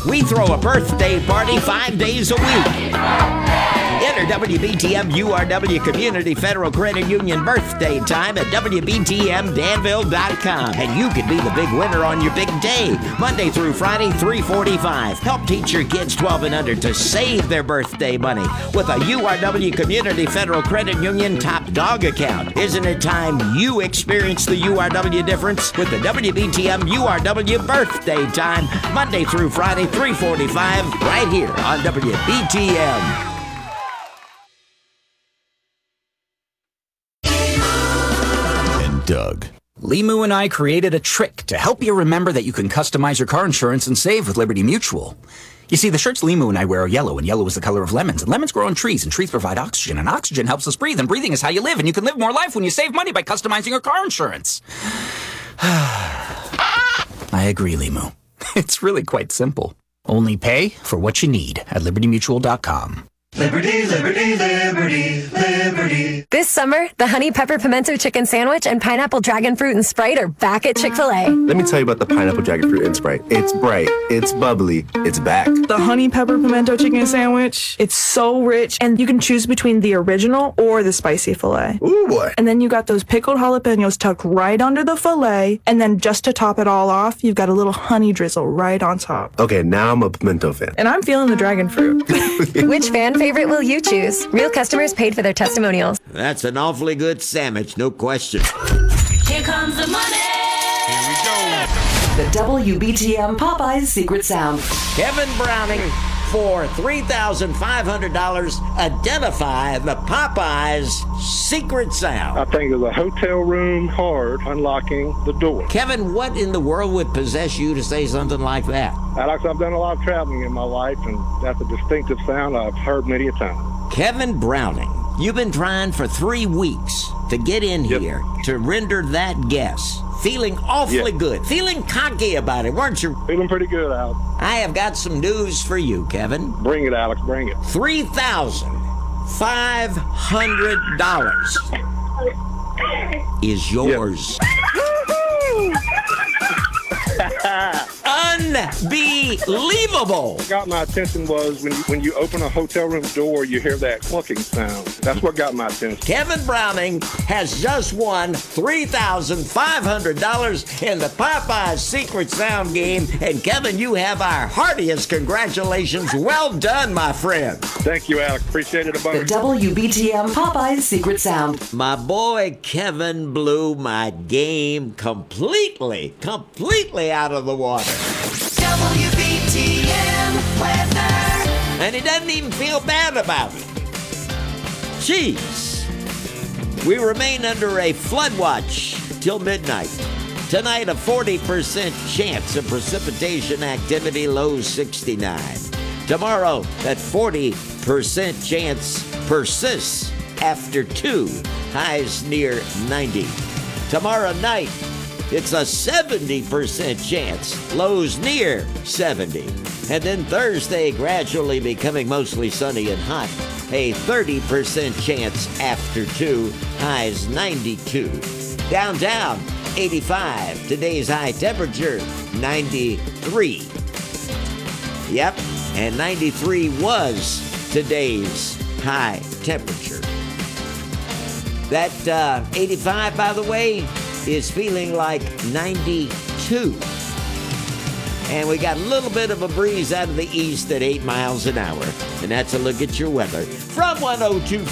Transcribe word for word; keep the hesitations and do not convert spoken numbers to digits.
We throw a birthday party five days a week. Enter W B T M U R W Community Federal Credit Union birthday time at W B T M Danville dot com. And you could be the big winner on your big day. Monday through Friday, three forty-five. Help teach your kids twelve and under to save their birthday money with a U R W Community Federal Credit Union Top Dog account. Isn't it time you experience the U R W difference with the W B T M U R W birthday time? Monday through Friday, three forty-five, right here on W B T M. Doug. Limu and I created a trick to help you remember that you can customize your car insurance and save with Liberty Mutual. You see, the shirts Limu and I wear are yellow, and yellow is the color of lemons, and lemons grow on trees, and trees provide oxygen, and oxygen helps us breathe, and breathing is how you live, and you can live more life when you save money by customizing your car insurance. I agree, Limu. It's really quite simple. Only pay for what you need at Liberty Mutual dot com. Liberty, liberty, liberty, liberty. This summer, the Honey Pepper Pimento Chicken Sandwich and Pineapple Dragon Fruit and Sprite are back at Chick-fil-A. Let me tell you about the Pineapple Dragon Fruit and Sprite. It's bright, it's bubbly, it's back. The Honey Pepper Pimento Chicken Sandwich, it's so rich, and you can choose between the original or the spicy filet. Ooh, boy. And then you got those pickled jalapenos tucked right under the filet, and then just to top it all off, you've got a little honey drizzle right on top. Okay, now I'm a pimento fan. And I'm feeling the dragon fruit. Which fan favorite will you choose? Real customers paid for their testimonials. That's an awfully good sandwich, no question. Here comes the money. Here we go. The W B T M Popeyes Secret Sound. Kevin Browning, for three thousand five hundred dollars, identify the Popeyes secret sound. I think it's a hotel room card unlocking the door. Kevin, what in the world would possess you to say something like that? Alex, I've done a lot of traveling in my life, and that's a distinctive sound I've heard many a time. Kevin Browning, you've been trying for three weeks to get in Yep. here to render that guess. Feeling awfully Yep. good. Feeling cocky about it, weren't you? Feeling pretty good, Alex. I have got some news for you, Kevin. Bring it, Alex, bring it. three thousand five hundred dollars is yours. Unbelievable. What got my attention was when you, when you open a hotel room door, you hear that clunking sound. That's what got my attention. Kevin Browning has just won three thousand five hundred dollars in the Popeyes Secret Sound game. And Kevin, you have our heartiest congratulations. Well done, my friend. Thank you, Alex. Appreciate it a bunch. The W B T M Popeyes Secret Sound. My boy Kevin blew my game completely, completely out of the water. W B T M weather. And he doesn't even feel bad about it. Jeez. We remain under a flood watch till midnight. Tonight, a forty percent chance of precipitation activity, low sixty-nine. Tomorrow, that forty percent chance persists after two, highs near ninety. Tomorrow night, it's a seventy percent chance, lows near seventy. And then Thursday, gradually becoming mostly sunny and hot, a thirty percent chance after two, highs ninety-two. Downtown, eighty-five. Today's high temperature, ninety-three. Yep, and ninety-three was today's high temperature. That uh, eighty-five, by the way, is feeling like ninety-two. And we got a little bit of a breeze out of the east at eight miles an hour. And that's a look at your weather from one oh two point